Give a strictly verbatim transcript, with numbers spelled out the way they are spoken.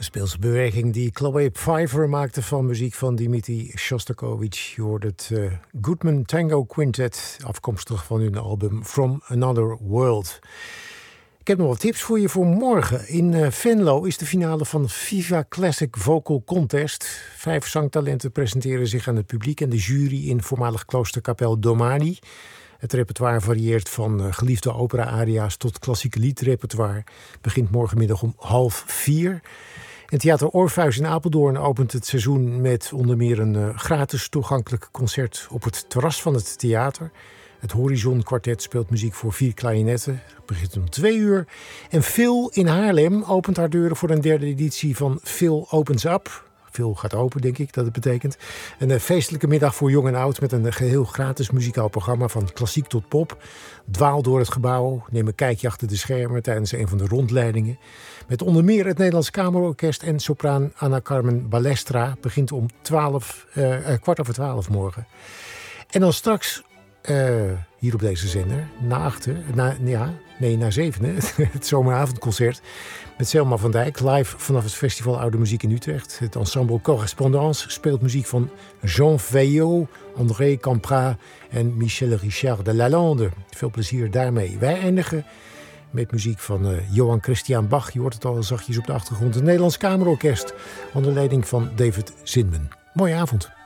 Speelse beweging die Chloe Pfeiffer maakte van muziek van Dimitri Shostakovich. Je hoort het uh, Goodman Tango Quintet, afkomstig van hun album From Another World. Ik heb nog wat tips voor je voor morgen. In uh, Venlo is de finale van Viva Classic Vocal Contest. Vijf zangtalenten presenteren zich aan het publiek en de jury in voormalig kloosterkapel Domani. Het repertoire varieert van uh, geliefde opera-aria's tot klassieke liedrepertoire. Begint morgenmiddag om half vier. En Theater Orpheus in Apeldoorn opent het seizoen met onder meer een uh, gratis toegankelijk concert op het terras van het theater. Het Horizon Quartet speelt muziek voor vier klarinetten. Het begint om twee uur. En Phil in Haarlem opent haar deuren voor een derde editie van Phil Opens Up. Phil gaat open, denk ik dat het betekent. Een uh, feestelijke middag voor jong en oud met een uh, geheel gratis muzikaal programma van klassiek tot pop. Dwaal door het gebouw, neem een kijkje achter de schermen tijdens een van de rondleidingen. Met onder meer het Nederlands Kamerorkest en sopraan Anna Carmen Balestra. Begint om twaalf, uh, uh, kwart over twaalf morgen. En dan straks, uh, hier op deze zender, na achten, na, ja, nee, na zevenen, het zomeravondconcert met Selma van Dijk, live vanaf het Festival Oude Muziek in Utrecht. Het ensemble Correspondance speelt muziek van Jean Veillot, André Campra en Michel Richard de Lalande. Veel plezier daarmee. Wij eindigen met muziek van uh, Johann Christian Bach. Je hoort het al zachtjes op de achtergrond. Het Nederlands Kamerorkest onder leiding van David Zinman. Mooie avond.